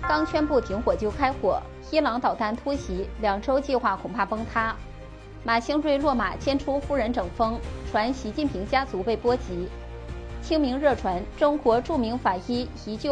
刚宣布停火就开火，伊朗导弹突袭，2周计划恐怕崩塌。马兴瑞落马牵出夫人整风，传习近平家族被波及。清明热传中国著名法医移救